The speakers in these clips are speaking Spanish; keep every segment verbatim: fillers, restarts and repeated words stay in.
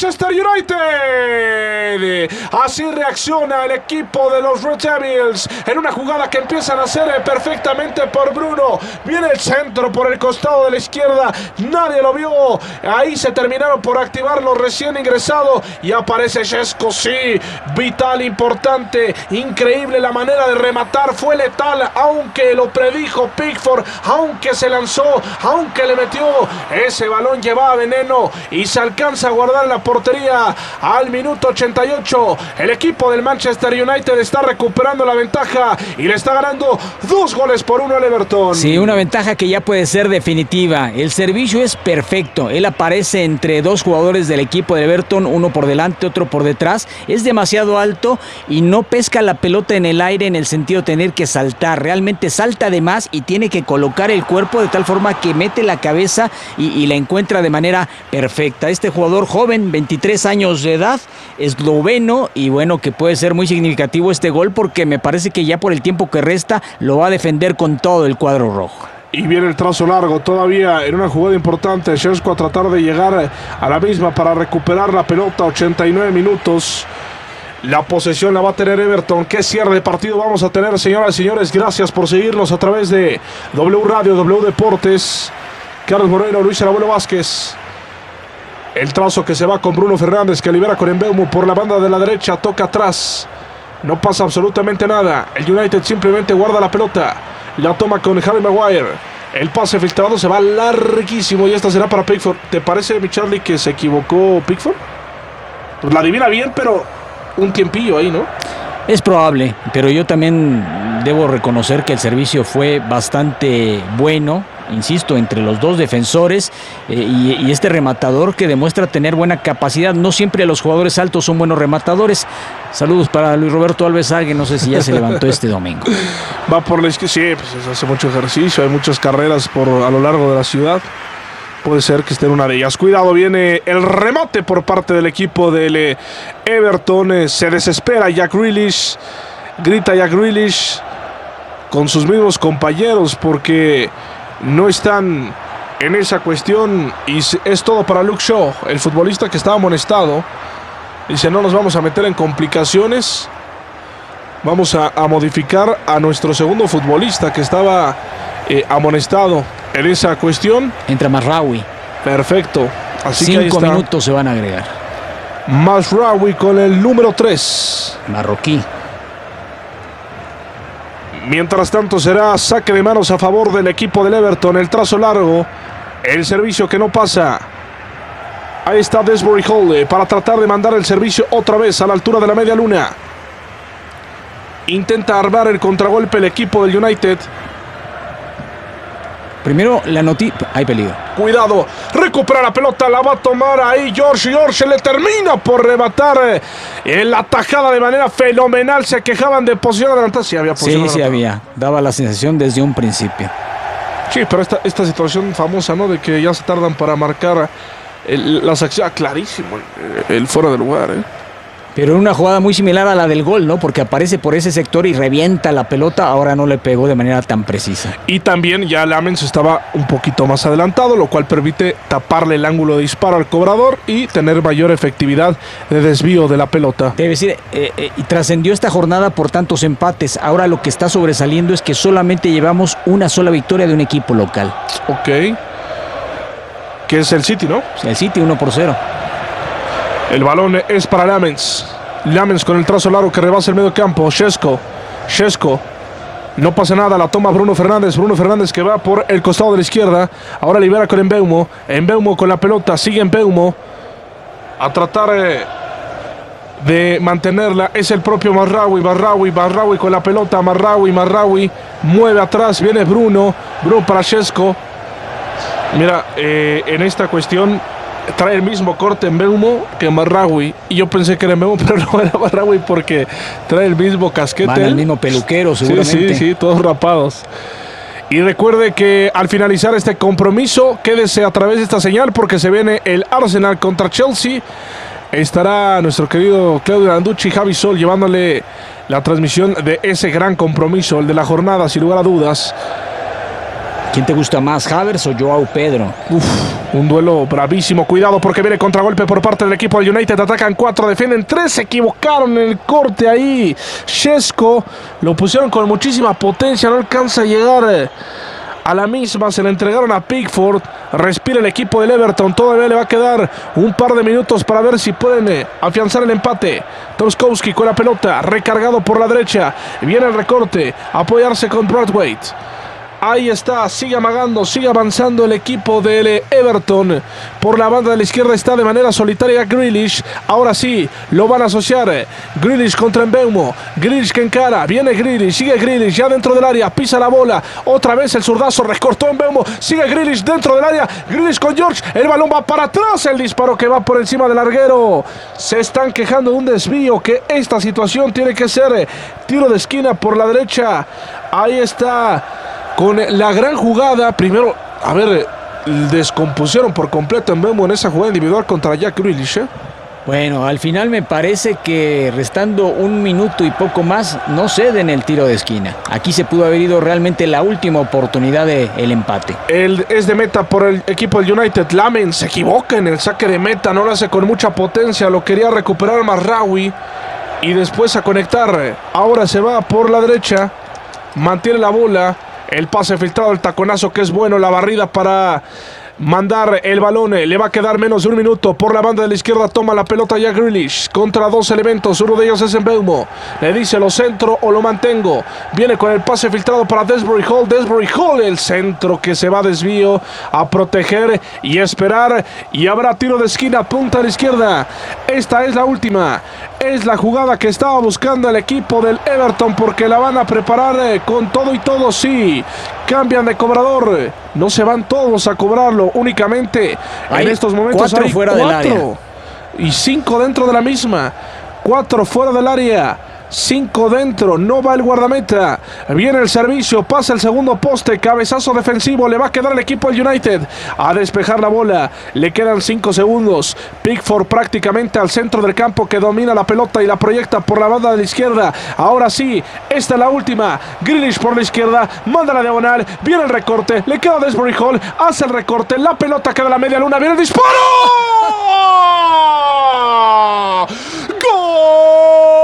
Manchester United. Así reacciona el equipo de los Red Devils en una jugada que empiezan a hacer perfectamente por Bruno. Viene el centro por el costado de la izquierda, nadie lo vio. Ahí se terminaron por activar los recién ingresados y aparece Šeško, sí, vital, importante, increíble la manera de rematar, fue letal, aunque lo predijo Pickford, aunque se lanzó, aunque le metió, ese balón llevaba veneno y se alcanza a guardar en la portería al minuto ochenta y ocho. El equipo del Manchester United está recuperando la ventaja y le está ganando dos goles por uno al Everton. Sí, una ventaja que ya puede ser definitiva. El servicio es perfecto. Él aparece entre dos jugadores del equipo de Everton, uno por delante, otro por detrás. Es demasiado alto y no pesca la pelota en el aire en el sentido de tener que saltar. Realmente salta de más y tiene que colocar el cuerpo de tal forma que mete la cabeza y, y la encuentra de manera perfecta. Este jugador joven, veintitrés años de edad, esloveno, y bueno, que puede ser muy significativo este gol porque me parece que ya por el tiempo que resta lo va a defender con todo el cuadro rojo. Y viene el trazo largo todavía en una jugada importante. Šeško a tratar de llegar a la misma para recuperar la pelota. ochenta y nueve minutos. La posesión la va a tener Everton. Qué cierre de partido vamos a tener, señoras y señores. Gracias por seguirnos a través de W Radio, W Deportes. Carlos Moreno, Luis El Abuelo Vázquez. El trazo que se va con Bruno Fernández, que libera con Mbeumo por la banda de la derecha. Toca atrás. No pasa absolutamente nada. El United simplemente guarda la pelota. La toma con Harry Maguire. El pase filtrado se va larguísimo y esta será para Pickford. ¿Te parece, mi Charlie, que se equivocó Pickford? Pues la adivina bien, pero un tiempillo ahí, ¿no? Es probable, pero yo también debo reconocer que el servicio fue bastante bueno, insisto, entre los dos defensores eh, y, y este rematador que demuestra tener buena capacidad. No siempre los jugadores altos son buenos rematadores. Saludos para Luis Roberto Alves Alguien, no sé si ya se levantó este domingo. Va por la izquierda, sí, pues hace mucho ejercicio, hay muchas carreras por, a lo largo de la ciudad. Puede ser que esté en una de ellas. Cuidado, viene el remate por parte del equipo del Everton. Se desespera Jack Grealish. Grita Jack Grealish con sus mismos compañeros porque no están en esa cuestión. Y es todo para Luke Shaw, el futbolista que estaba amonestado. Dice, no nos vamos a meter en complicaciones. Vamos a, a modificar a nuestro segundo futbolista que estaba eh, amonestado en esa cuestión. Entra Mazraoui. Perfecto. Así Cinco que ahí está. minutos se van a agregar. Mazraoui con el número tres. Marroquí. Mientras tanto será saque de manos a favor del equipo del Everton. El trazo largo. El servicio que no pasa. Ahí está Desbury Hall para tratar de mandar el servicio otra vez a la altura de la media luna. Intenta armar el contragolpe el equipo del United. Primero la noticia. Hay peligro. Cuidado. Recupera la pelota. La va a tomar ahí George. George le termina por rematar en la tajada de manera fenomenal. Se quejaban de posición adelantada. Sí, había posición Sí, sí adelantada. había. Daba la sensación desde un principio. Sí, pero esta, esta situación famosa, ¿no? De que ya se tardan para marcar el, las acciones. Clarísimo. El, el fuera de lugar, ¿eh? Pero una jugada muy similar a la del gol, ¿no? Porque aparece por ese sector y revienta la pelota. Ahora no le pegó de manera tan precisa. Y también ya Lamens estaba un poquito más adelantado, lo cual permite taparle el ángulo de disparo al cobrador y tener mayor efectividad de desvío de la pelota. Debe decir, eh, eh, y trascendió esta jornada por tantos empates. Ahora lo que está sobresaliendo es que solamente llevamos una sola victoria de un equipo local. Ok. Que es el City, ¿no? El City uno por cero. El balón es para Lamens. Lamens con el trazo largo que rebasa el medio campo. Šeško. Šeško. No pasa nada. La toma Bruno Fernández. Bruno Fernández que va por el costado de la izquierda. Ahora libera con Mbeumo. Mbeumo con la pelota. Sigue Mbeumo. A tratar eh, de mantenerla. Es el propio Mazraoui. Mazraoui. Mazraoui con la pelota. Mazraoui. Mazraoui. Mueve atrás. Viene Bruno. Bruno para Šeško. Mira, eh, en esta cuestión trae el mismo corte en Mbeumo que Mazraoui. Y yo pensé que era Mbeumo, pero no era Mazraoui porque trae el mismo casquete. Van al mismo peluquero, seguramente. Sí, sí, sí, todos rapados. Y recuerde que al finalizar este compromiso, quédese a través de esta señal porque se viene el Arsenal contra Chelsea. Estará nuestro querido Claudio Landucci y Javi Sol llevándole la transmisión de ese gran compromiso, el de la jornada, sin lugar a dudas. ¿Quién te gusta más, Havertz o Joao Pedro? Uf, un duelo bravísimo. Cuidado porque viene contragolpe por parte del equipo del United. Atacan cuatro, defienden tres. Se equivocaron en el corte ahí. Šeško lo pusieron con muchísima potencia. No alcanza a llegar a la misma. Se le entregaron a Pickford. Respira el equipo del Everton. Todavía le va a quedar un par de minutos para ver si pueden afianzar el empate. Trzaskowski con la pelota. Recargado por la derecha. Viene el recorte. Apoyarse con Braithwaite. Ahí está, sigue amagando, sigue avanzando el equipo del Everton. Por la banda de la izquierda está de manera solitaria Grealish. Ahora sí, lo van a asociar. Grealish contra Mbeumo. Grealish que encara, viene Grealish, sigue Grealish ya dentro del área, pisa la bola. Otra vez el zurdazo, recortó Mbeumo. Sigue Grealish dentro del área. Grealish con George, el balón va para atrás. El disparo que va por encima del larguero. Se están quejando de un desvío, que esta situación tiene que ser tiro de esquina por la derecha. Ahí está. Con la gran jugada, primero, a ver, descompusieron por completo en Mbeumo en esa jugada individual contra Jack Grealish, ¿eh? Bueno, al final me parece que restando un minuto y poco más, no ceden el tiro de esquina. Aquí se pudo haber ido realmente la última oportunidad del empate. El, es de meta por el equipo del United. Lamen se equivoca en el saque de meta, no lo hace con mucha potencia, lo quería recuperar Mazraoui y después a conectar. Ahora se va por la derecha, mantiene la bola. El pase filtrado, el taconazo que es bueno, la barrida para mandar el balón. Le va a quedar menos de un minuto. Por la banda de la izquierda toma la pelota ya Grealish contra dos elementos. Uno de ellos es Mbeumo. Le dice lo centro o lo mantengo. Viene con el pase filtrado para Desbury Hall. Desbury Hall, el centro que se va a desvío a proteger y esperar. Y habrá tiro de esquina, punta a la izquierda. Esta es la última. Es la jugada que estaba buscando el equipo del Everton porque la van a preparar eh, con todo y todo. Sí, cambian de cobrador. No se van todos a cobrarlo. Únicamente hay en estos momentos cuatro hay fuera cuatro del área. Y cinco dentro de la misma. Cuatro fuera del área. Cinco dentro, no va el guardameta. Viene el servicio, pasa el segundo poste. Cabezazo defensivo, le va a quedar el equipo del United a despejar la bola. Le quedan cinco segundos. Pickford prácticamente al centro del campo, que domina la pelota y la proyecta por la banda de la izquierda. Ahora sí, esta es la última. Grealish por la izquierda, manda la diagonal. Viene el recorte, le queda Desbury Hall. Hace el recorte, la pelota queda a la media luna. Viene el disparo. ¡Gol!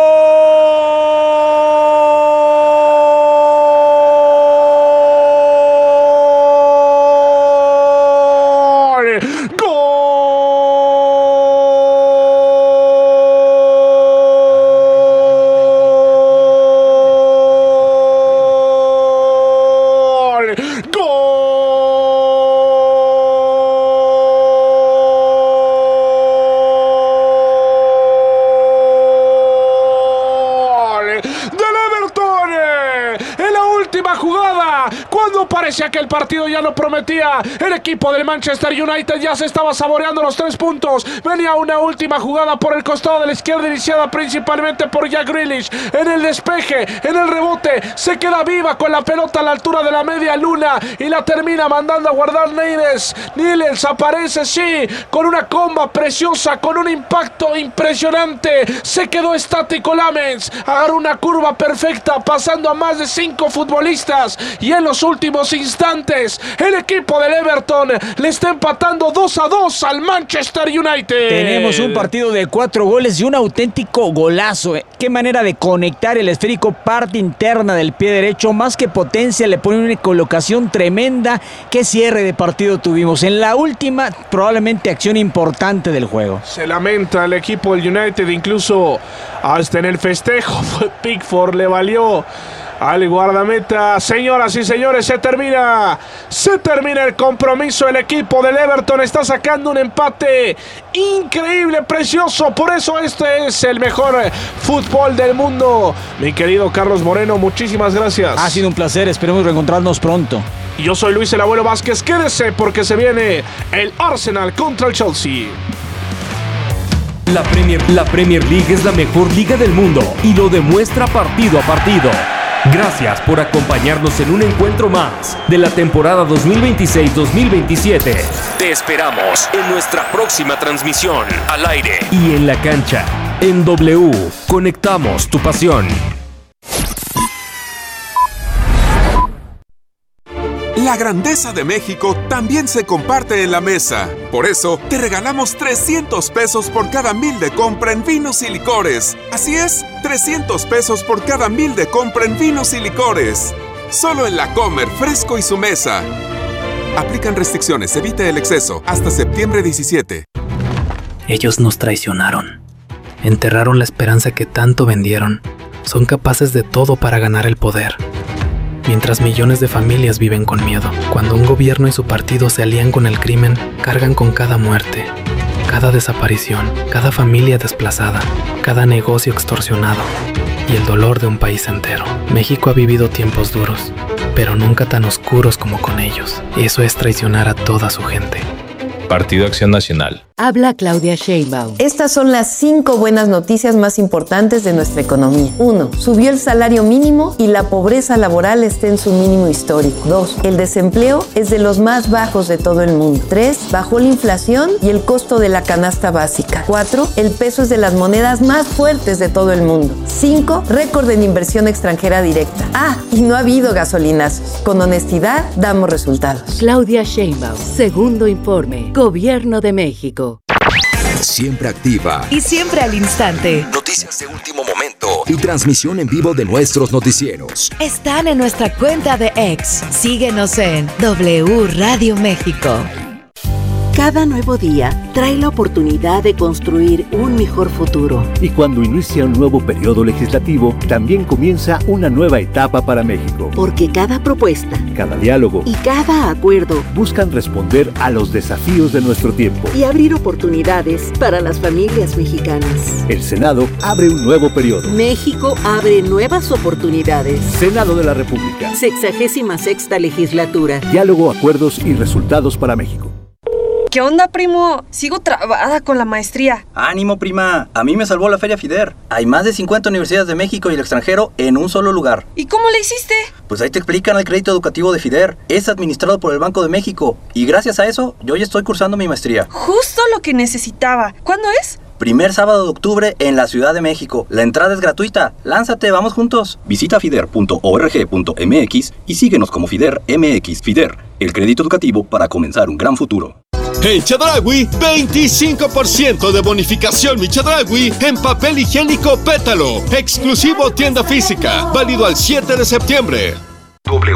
Parecía que el partido ya lo prometía. El equipo del Manchester United ya se estaba saboreando los tres puntos. Venía una última jugada por el costado de la izquierda, iniciada principalmente por Jack Grealish. En el despeje, en el rebote, se queda viva con la pelota a la altura de la media luna y la termina mandando a guardar Neres. Niels aparece, sí, con una comba preciosa, con un impacto impresionante. Se quedó estático Lamens. Agarró una curva perfecta, pasando a más de cinco futbolistas. Y en los últimos instantes, el equipo del Everton le está empatando dos a dos al Manchester United. Tenemos un partido de cuatro goles y un auténtico golazo. Qué manera de conectar el esférico, parte interna del pie derecho, más que potencia, le pone una colocación tremenda. Qué cierre de partido tuvimos en la última, probablemente acción importante del juego. Se lamenta el equipo del United, incluso hasta en el festejo Pickford le valió al guardameta. Señoras y señores, se termina se termina el compromiso. El equipo del Everton está sacando un empate increíble, precioso. Por eso este es el mejor fútbol del mundo. Mi querido Carlos Moreno, muchísimas gracias. Ha sido un placer, esperemos reencontrarnos pronto. Y yo soy Luis el Abuelo Vázquez. Quédese porque se viene el Arsenal contra el Chelsea. La Premier, la Premier League es la mejor liga del mundo y lo demuestra partido a partido. Gracias por acompañarnos en un encuentro más de la temporada dos mil veintiséis dos mil veintisiete. Te esperamos en nuestra próxima transmisión al aire y en la cancha. En W, conectamos tu pasión. La grandeza de México también se comparte en la mesa. Por eso, te regalamos trescientos pesos por cada mil de compra en vinos y licores. Así es, trescientos pesos por cada mil de compra en vinos y licores. Solo en La Comer, Fresco y Su Mesa. Aplican restricciones, evite el exceso. Hasta septiembre diecisiete. Ellos nos traicionaron. Enterraron la esperanza que tanto vendieron. Son capaces de todo para ganar el poder. Mientras millones de familias viven con miedo. Cuando un gobierno y su partido se alían con el crimen, cargan con cada muerte, cada desaparición, cada familia desplazada, cada negocio extorsionado y el dolor de un país entero. México ha vivido tiempos duros, pero nunca tan oscuros como con ellos. Eso es traicionar a toda su gente. Partido Acción Nacional. Habla Claudia Sheinbaum. Estas son las cinco buenas noticias más importantes de nuestra economía. uno. Subió el salario mínimo y la pobreza laboral está en su mínimo histórico. dos. El desempleo es de los más bajos de todo el mundo. tres. Bajó la inflación y el costo de la canasta básica. cuatro. El peso es de las monedas más fuertes de todo el mundo. cinco. Récord en inversión extranjera directa. Ah, y no ha habido gasolinazos. Con honestidad damos resultados. Claudia Sheinbaum. Segundo informe. Gobierno de México. Siempre activa y siempre al instante. Noticias de último momento y transmisión en vivo de nuestros noticieros. Están en nuestra cuenta de X. Síguenos en W Radio México. Cada nuevo día trae la oportunidad de construir un mejor futuro. Y cuando inicia un nuevo periodo legislativo, también comienza una nueva etapa para México. Porque cada propuesta, cada diálogo y cada acuerdo buscan responder a los desafíos de nuestro tiempo y abrir oportunidades para las familias mexicanas. El Senado abre un nuevo periodo. México abre nuevas oportunidades. Senado de la República. Sexagésima sexta legislatura. Diálogo, acuerdos y resultados para México. ¿Qué onda, primo? Sigo trabada con la maestría. ¡Ánimo, prima! A mí me salvó la Feria FIDER. Hay más de cincuenta universidades de México y el extranjero en un solo lugar. ¿Y cómo le hiciste? Pues ahí te explican el crédito educativo de FIDER. Es administrado por el Banco de México. Y gracias a eso, yo ya estoy cursando mi maestría. Justo lo que necesitaba. ¿Cuándo es? Primer sábado de octubre en la Ciudad de México. La entrada es gratuita. Lánzate, vamos juntos. Visita fider punto org punto m x y síguenos como FIDER M X. FIDER, el crédito educativo para comenzar un gran futuro. En Chedraui, veinticinco por ciento de bonificación mi Chedraui en papel higiénico Pétalo. Exclusivo tienda física. Válido al siete de septiembre.